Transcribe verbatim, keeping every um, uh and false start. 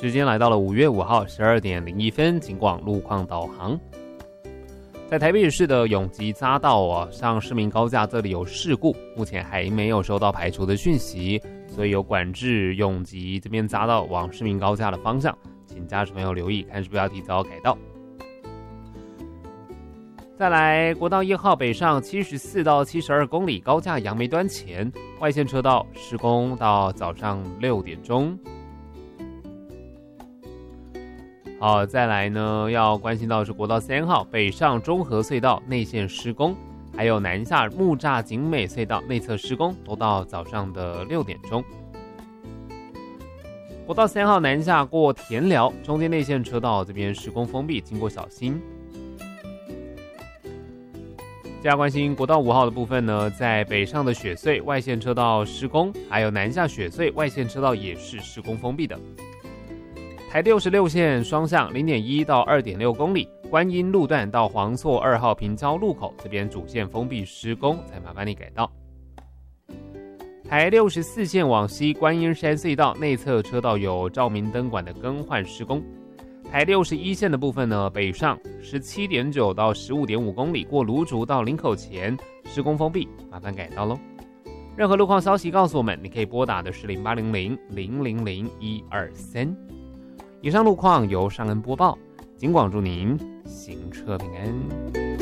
时间来到了五月五号十二点零一分，警广路况导航。在台北市的永吉匝道啊，上市民高架这里有事故，目前还没有收到排除的讯息，所以有管制永吉这边匝道往市民高架的方向，请驾驶朋友留意，看是不是要提早改道。再来，国道一号北上七十四到七十二公里高架杨梅端前外线车道施工到早上六点钟。好，再来呢，要关心到的是国道三号北上中和隧道内线施工，还有南下木栅景美隧道内侧施工，都到早上的六点钟。国道三号南下过田寮，中间内线车道这边施工封闭，经过小心。接下关心国道五号的部分呢，在北上的雪隧外线车道施工，还有南下雪隧外线车道也是施工封闭的。台六十六线双向 零点一 到 二点六 公里，观音路段到黄厝二号平交路口这边主线封闭施工，才麻烦你改道。台六十四线往西观音山隧道内侧车道有照明灯管的更换施工。台六十一线的部分呢，北上 十七点九 到 十五点五 公里，过芦竹到林口前施工封闭，麻烦改道咯。任何路况消息告诉我们，你可以拨打的是零八零零零零零一二三。以上路况由尚恩播报，警广祝您行车平安。